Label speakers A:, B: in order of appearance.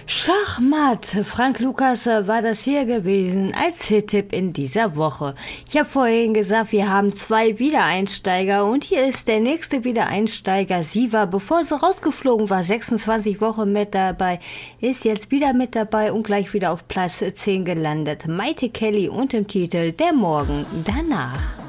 A: Schachmatt, Frank Lukas war das hier gewesen als Hit-Tipp in dieser Woche. Ich habe vorhin gesagt, wir haben 2 Wiedereinsteiger und hier ist der nächste Wiedereinsteiger. Sie war, bevor sie rausgeflogen war, 26 Wochen mit dabei, ist jetzt wieder mit dabei und gleich wieder auf Platz 10 gelandet. Maite Kelly und im Titel Der Morgen danach.